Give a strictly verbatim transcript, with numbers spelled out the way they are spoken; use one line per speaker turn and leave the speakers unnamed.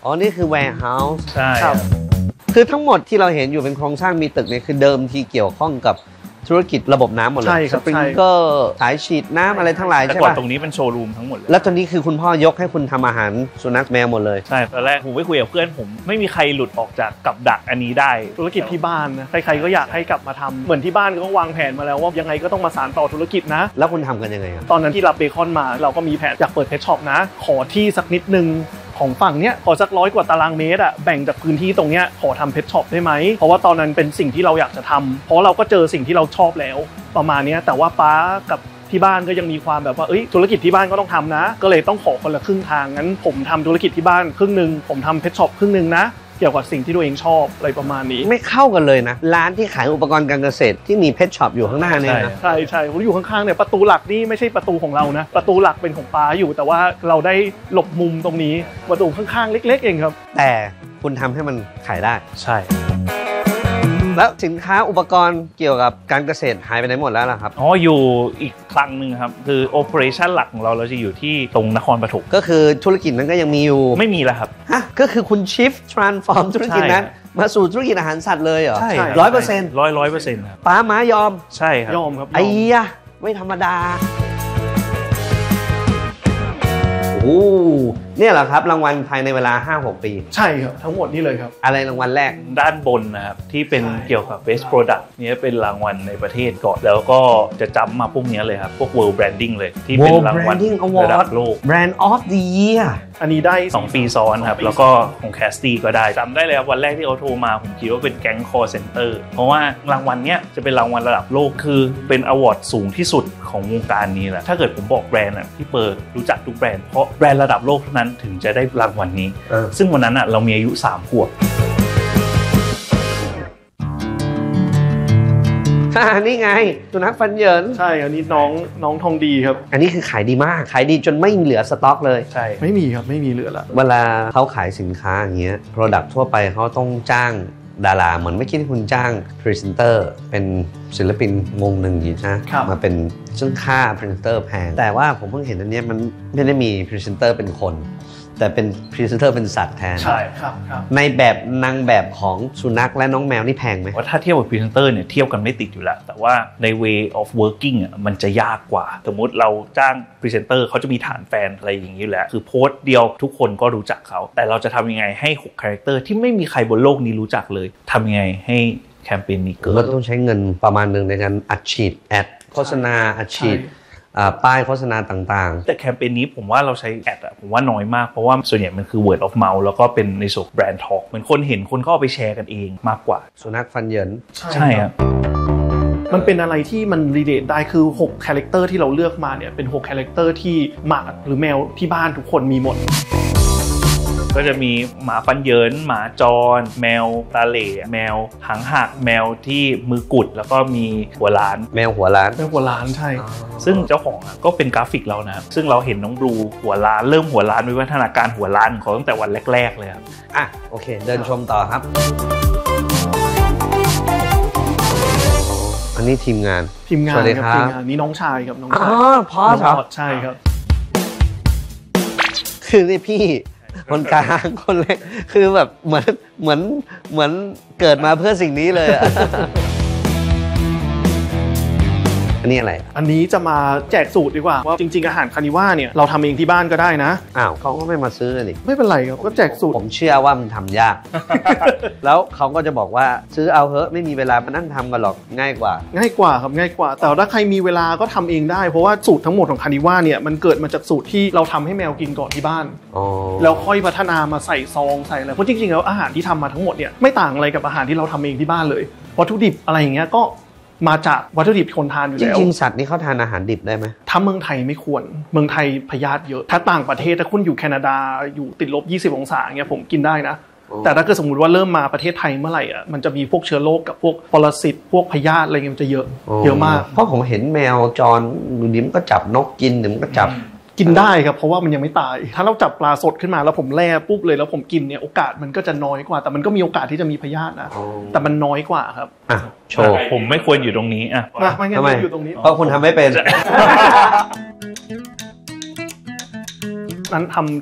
อ๋อนี่คือ warehouse
ใช่ครับ
คือทั้งหมดที่เราเห็นอยู่เป็นโครงสร้างมีตึกเนี่ยคือเดิมทีเกี่ยวข้องกับธุรกิจระบบน้ำหมดเลยสปริงเกอร์สายฉีดน้ำอะไรทั้งหลายใช่ไหมแต่
ก่อนตรงนี้เป็นโชว์รูมทั้งหมดเลย
แล้วตอนนี้คือคุณพ่อยกให้คุณทำอาหารสุนัขแมวหมดเลย
ใช่ตอนแรกผมไปคุยกับเพื่อนผมไม่มีใครหลุดออกจากกับดักอันนี้ได้
ธุรกิจที่บ้านนะใครๆก็อยากให้กลับมาทำเหมือนที่บ้านก็วางแผนมาแล้วว่ายังไงก็ต้องมาสานต่อธุรกิจนะ
แล้วคุณทำกันยังไง
ตอนนั้นที่รับเบคอนมาเราก็มีแผนอยากเปิดเพชช็อปนะขอที่สักนิดนึงของฝั่งเนี้ยขอสักร้อยกว่าตารางเมตรอ่ะแบ่งจากพื้นที่ตรงเนี้ยขอทำเพชช็อปได้ไหมเพราะว่าตอนนั้นเป็นสิ่งที่เราอยากจะทำเพราะเราก็เจอสิ่งที่เราชอบแล้วประมาณนี้แต่ว่าป้ากับที่บ้านก็ยังมีความแบบว่าเอ้ยธุรกิจที่บ้านก็ต้องทำนะก็เลยต้องขอคนละครึ่งทางงั้นผมทำธุรกิจที่บ้านครึ่งนึงผมทำเพชช็อปครึ่งนึงนะเกี่ยวกับสิ่งที่ตัวเองชอบอะไรประมาณนี้
ไม่เข้ากันเลยนะร้านที่ขายอุปกรณ์การเกษตรที่มีเพชช็อปอยู่ข้างหน้าเนี่ยนะ
ใช่ใช่ผมอยู่ข้างๆเนี่ยประตูหลักนี่ไม่ใช่ประตูของเรานะประตูหลักเป็นของป้าอยู่แต่ว่าเราได้หลบมุมตรงนี้ประตูข้างๆเล็กๆเองครับ
แต่คุณทำให้มันขายได้
ใช่
แล้วสินค้าอุปกรณ์เกี่ยวกับการเกษตรหายไปไหนหมดแล้วล่ะครับ
อ๋ออยู่อีกครั้งหนึ่งครับคือโอเปอเรชั่นหลักของเราเราจะอยู่ที่ตรงนครปฐม
ก็คือธุรกิจนั้นก็ยังมีอยู่
ไม่มีแล้วครับ
ฮะก็คือคุณชิฟต์ทรานส์ฟอร์มธุรกิจนั้นมาสู่ธุรกิจอาหารสัตว์เลยเหรอ
ใช่
ร้อยเปอร์เซ็นต์
ร้อยร้อยเปอร์เซ็นต์ครับ
ป้าม้ายอม
ใช่ครับ
ยอมครับ
ไอ้ยะไม่ธรรมดาโอ้เนี่ยเหรอครับรางวัลภายในเวลา ห้าหก ปี
ใช่ครับทั้งหมดนี่เลยครับ
อะไรรางวัลแรก
ด้านบนนะครับที่เป็นเกี่ยวกับ Best Product นี่เป็นรางวัลในประเทศก่อนแล้วก็จะจำมาพวกนี้เลยครับพวก World Branding เลยที่เป็นรางวัลระดับโลก
Brand of the Year
อันนี้ได้
สองปีซ้อนครับแล้วก็ของ Casty ก็ได้จำได้เลยครับวันแรกที่เขาโทรมาผมคิดว่าเป็นแก๊ง call center เพราะว่ารางวัลเนี้ยจะเป็นรางวัลระดับโลกคือเป็นอวอร์ดสูงที่สุดของวงการนี้แหละถ้าเกิดผมบอกแบรนด์อ่ะที่เปิดรู้จักทุกแบรนด์เพราะแบรนด์ระดับโลกเท่านั้นถึงจะได้รางวัลนี้ซึ่งวันนั้นอ่ะเรามีอายุสามขวบ
นี่ไงสุนัขฟันเหยิน
ใช่อันนี้น้องน้องทองดีครับ
อันนี้คือขายดีมากขายดีจนไม่เหลือสต็อกเลย
ใช่
ไม่มีครับไม่มีเหลือละ
เวลาเขาขายสินค้าอย่างเงี้ย product ทั่วไปเขาต้องจ้างดาราเหมือนเมื่อกี้ที่คุณจ้างพรีเซนเตอร์เป็นศิลปินวงหนึ่งอยู่นะมาเป็นซึ่งค่าพรีเซนเตอร์แพงแต่ว่าผมเพิ่งเห็นอันนี้มันไม่ได้มีพรีเซนเตอร์เป็นคนแต่เป็นพรีเซนเตอร์เป็นสัตว์แทน
ใช่ครับ
ในแบบนางแบบของสุนัขและน้องแมวนี่แพงไหม
ว่าถ้าเทียบกับพรีเซนเตอร์เนี่ยเทียบกันไม่ติดอยู่แล้วแต่ว่าใน way of working อ่ะมันจะยากกว่าสมมติเราจ้างพรีเซนเตอร์เขาจะมีฐานแฟนอะไรอย่างนี้แหละคือโพสต์เดียวทุกคนก็รู้จักเขาแต่เราจะทำยังไงให้หกคาแรคเตอร์ที่ไม่มีใครบนโลกนี้รู้จักเลยทำยังไงให้แคมเปญนี้เกิด
เราต้องใช้เงินประมาณนึงในการอัดฉีดแอดโฆษณาอัดฉีดป้ายโฆษณาต่าง
ๆแต่แคมเปญนี้ผมว่าเราใช้แอดอะผมว่าน้อยมากเพราะว่าส่วนใหญ่มันคือ word of mouth แล้วก็เป็นในส่วนแบรนด์ทอล์กเหมือนคนเห็นคนก็เอาไปแชร์กันเองมากกว่า
สุนัขฟันเหยิน
ใช่ครับ
มันเป็นอะไรที่มันรีเลทได้คือหกคาแรคเตอร์ที่เราเลือกมาเนี่ยเป็นหกคาแรคเตอร์ที่หมาหรือแมวที่บ้านทุกคนมีหมด
ก็จะมีหมาฟันเหยินหมาจรแมวตาเหล่แมวหางหักแมวที่มือกุดแล้วก็มีหัวล้าน
แมวหัวล้าน
แมวหัวล้านใช่
ซึ่งเจ้าของก็เป็นกราฟิกเรานะครับซึ่งเราเห็นน้องบลูหัวล้านเริ่มหัวล้านวิวัฒนาการหัวล้านของเขาตั้งแต่วันแรกๆเลยครับ
อ่ะโอเคเดินชมต่อครับอันนี้ทีมงาน
ทีมงานครับทีมงานนี้น้องชายครับน้องชายอ๋อ
พอส
ใช่ครับ
คือนี่พี่คนกลางคนเล็กคือแบบเหมือนเหมือนเหมือนเกิดมาเพื่อสิ่งนี้เลยอ่ะอันนี้อะไร
อันนี้จะมาแจกสูตรดีกว่าว่าจริงๆอาหารคานิว่าเนี่ยเราทำเองที่บ้านก็ได้นะ
อ้าวเขาก็ไม่มาซื้อเลย
ไม่เป็นไรครับก็แจกสูตร
ผมเชื่อว่ามันทำยากแล้วเขาก็จะบอกว่าซื้อเอาเหอะไม่มีเวลามานั่งทำกันหรอกง่ายกว่า
ง่ายกว่าครับง่ายกว่าแต่ถ้าใครมีเวลาก็ทำเองได้เพราะว่าสูตรทั้งหมดของคานิว่าเนี่ยมันเกิดมาจากสูตรที่เราทำให้แมวกินก่อนที่บ้านแล้วค่อยพัฒนามาใส่ซองใส่อะไรเพราะจริงๆแล้วอาหารที่ทำมาทั้งหมดเนี่ยไม่ต่างอะไรกับอาหารที่เราทำเองที่บ้านเลยวัตถุดิบอะไรอย่างเงี้ยก็มาจากวัตถุดิบคนทานอยู่แล้ว
จริงๆสัตว์นี่เขาทานอาหารดิบได้ไหม
ถ้าเมืองไทยไม่ควรเมืองไทยพยาธิเยอะถ้าต่างประเทศถ้าคุณอยู่แคนาดาอยู่ติดลบยี่สิบองศาเงี้ยผมกินได้นะแต่ถ้าเกิดสมมุติว่าเริ่มมาประเทศไทยเมื่อไหร่อ่ะมันจะมีพวกเชื้อโรคกับพวกปรสิตพวกพยาธิอะไรเงี้ยมันจะเยอะเยอะมาก
เพราะผมเห็นแมวจรดูดิมก็จับนกกินเดี๋ยวมันก็จับ
กินได้ครับเพราะว่ามันยังไม่ตายถ้าเราจับปลาสดขึ้นมาแล้วผมแล่ปุ๊บเลยแล้วผมกินเนี่ยโอกาสมันก็จะน้อยกว่าแต่มันก็มีโอกาสที่จะมีพยาธินะแต่มันน้อยกว่าครับ
อ่ะโชว์
ผมไม่ควรอยู่ตรงนี้อ่ะ
ไม่งั้นอยู่ตรงนี้
เพราะคุณทำไม่เป็น
นั้นทำ